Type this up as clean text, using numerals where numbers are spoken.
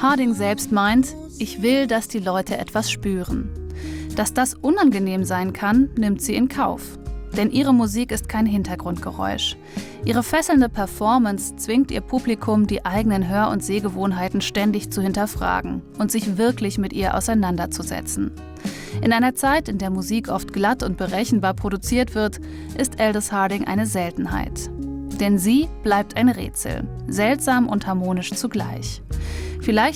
Harding selbst meint, ich will, dass die Leute etwas spüren. Dass das unangenehm sein kann, nimmt sie in Kauf. Denn ihre Musik ist kein Hintergrundgeräusch. Ihre fesselnde Performance zwingt ihr Publikum, die eigenen Hör- und Sehgewohnheiten ständig zu hinterfragen und sich wirklich mit ihr auseinanderzusetzen. In einer Zeit, in der Musik oft glatt und berechenbar produziert wird, ist Aldous Harding eine Seltenheit. Denn sie bleibt ein Rätsel, seltsam und harmonisch zugleich. Vielleicht